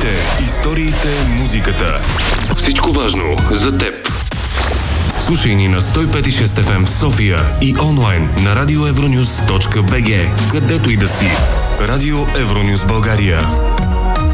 Новините, историите, музиката. Всичко важно за теб. Слушай ни на 105.6 FM в София и онлайн на radioevronewс.bg, където и да си. Радио Евронюс България.